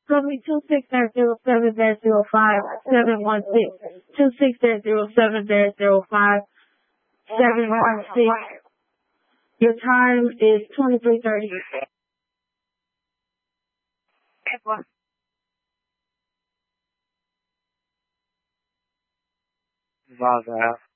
Call me 260-07-05 716. 260-07-05 716. Your time is 23:30. About that.